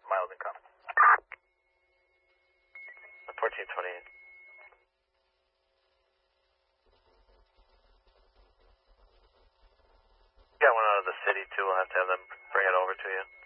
miles incoming. 1428. Got one out of the city too. We'll have to have them bring it over to you.